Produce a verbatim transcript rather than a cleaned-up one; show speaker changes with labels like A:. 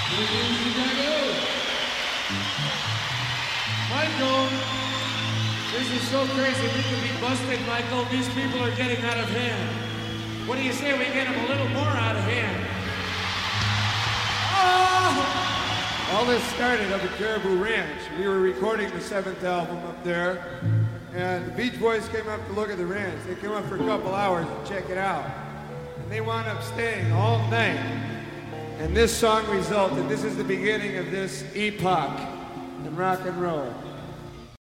A: Michael, this is so crazy. We could be busted, Michael. These people are getting out of hand. What do you say we get them a little more out of hand? Oh! All this started up at Caribou Ranch. We were recording the seventh album up there, and the Beach Boys came up to look at the ranch. They came up for a couple hours to check it out. And they wound up staying all night. And this song resulted. This is the beginning of this epoch in rock and roll.